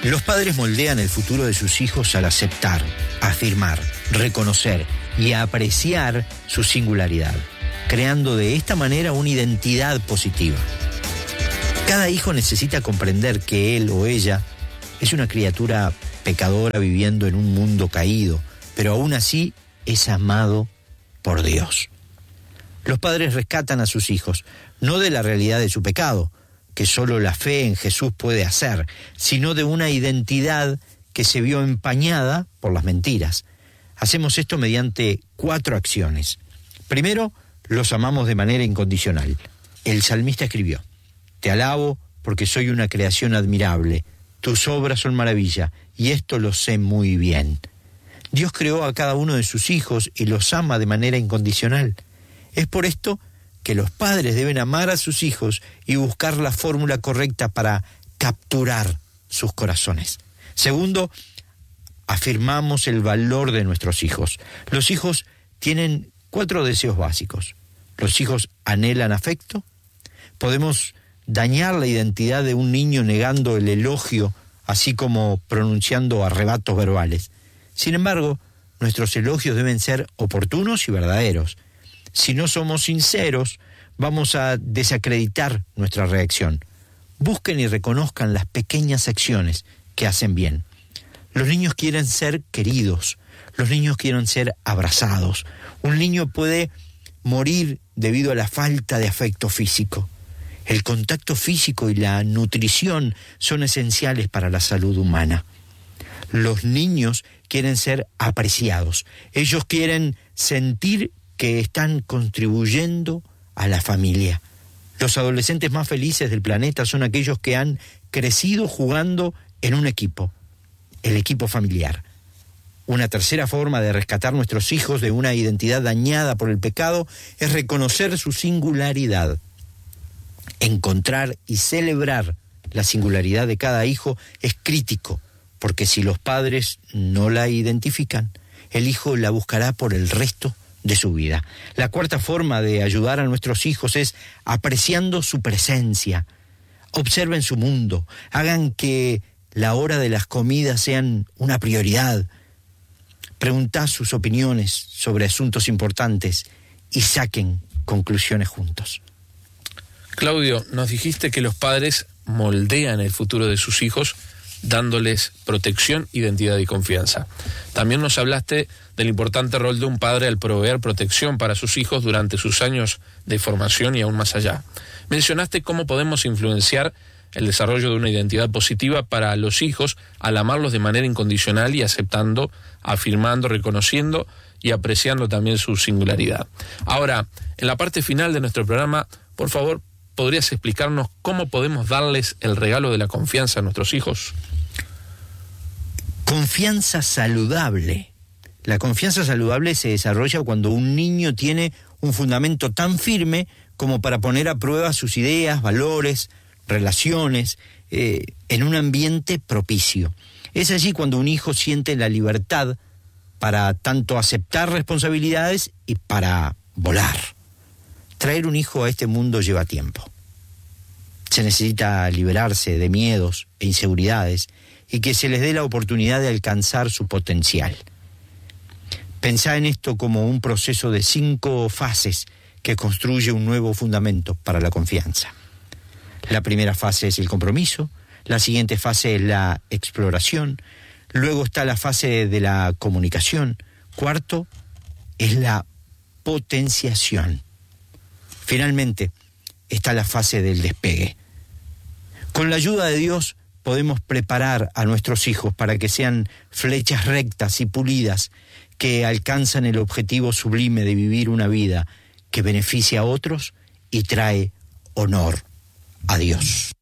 Los padres moldean el futuro de sus hijos al aceptar, afirmar, reconocer y apreciar su singularidad, creando de esta manera una identidad positiva. Cada hijo necesita comprender que él o ella es una criatura pecadora viviendo en un mundo caído, pero aún así es amado por Dios. Los padres rescatan a sus hijos, no de la realidad de su pecado, que solo la fe en Jesús puede hacer, sino de una identidad que se vio empañada por las mentiras. Hacemos esto mediante 4 acciones. Primero, los amamos de manera incondicional. El salmista escribió: «Te alabo porque soy una creación admirable, tus obras son maravilla, y esto lo sé muy bien». Dios creó a cada uno de sus hijos y los ama de manera incondicional. Es por esto que los padres deben amar a sus hijos y buscar la fórmula correcta para capturar sus corazones. Segundo, afirmamos el valor de nuestros hijos. Los hijos tienen 4 deseos básicos. Los hijos anhelan afecto. Podemos dañar la identidad de un niño negando el elogio, así como pronunciando arrebatos verbales. Sin embargo, nuestros elogios deben ser oportunos y verdaderos. Si no somos sinceros, vamos a desacreditar nuestra reacción. Busquen y reconozcan las pequeñas acciones que hacen bien. Los niños quieren ser queridos, los niños quieren ser abrazados. Un niño puede morir debido a la falta de afecto físico. El contacto físico y la nutrición son esenciales para la salud humana. Los niños quieren ser apreciados. Ellos quieren sentir que están contribuyendo a la familia. Los adolescentes más felices del planeta son aquellos que han crecido jugando en un equipo, el equipo familiar. Una tercera forma de rescatar nuestros hijos de una identidad dañada por el pecado es reconocer su singularidad. Encontrar y celebrar la singularidad de cada hijo es crítico, porque si los padres no la identifican, el hijo la buscará por el resto de su vida. La cuarta forma de ayudar a nuestros hijos es apreciando su presencia. Observen su mundo, hagan que la hora de las comidas sean una prioridad. Preguntad sus opiniones sobre asuntos importantes y saquen conclusiones juntos. Claudio, nos dijiste que los padres moldean el futuro de sus hijos dándoles protección, identidad y confianza. También nos hablaste del importante rol de un padre al proveer protección para sus hijos durante sus años de formación y aún más allá. Mencionaste cómo podemos influenciar el desarrollo de una identidad positiva para los hijos al amarlos de manera incondicional y aceptando, afirmando, reconociendo y apreciando también su singularidad. Ahora, en la parte final de nuestro programa, por favor, ¿podrías explicarnos cómo podemos darles el regalo de la confianza a nuestros hijos? Confianza saludable. La confianza saludable se desarrolla cuando un niño tiene un fundamento tan firme como para poner a prueba sus ideas, valores, relaciones, en un ambiente propicio. Es allí cuando un hijo siente la libertad para tanto aceptar responsabilidades y para volar. Traer un hijo a este mundo lleva tiempo. Se necesita liberarse de miedos e inseguridades y que se les dé la oportunidad de alcanzar su potencial. Pensá en esto como un proceso de 5 fases que construye un nuevo fundamento para la confianza. La primera fase es el compromiso, la siguiente fase es la exploración, luego está la fase de la comunicación, cuarto es la potenciación. Finalmente está la fase del despegue. Con la ayuda de Dios podemos preparar a nuestros hijos para que sean flechas rectas y pulidas que alcanzan el objetivo sublime de vivir una vida que beneficia a otros y trae honor a Dios.